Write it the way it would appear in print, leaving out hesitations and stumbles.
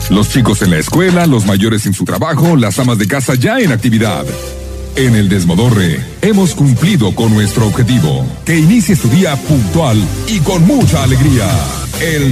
Los chicos en la escuela, los mayores en su trabajo, las amas de casa ya en actividad. En el Desmodorre hemos cumplido con nuestro objetivo. Que inicies tu día puntual y con mucha alegría. El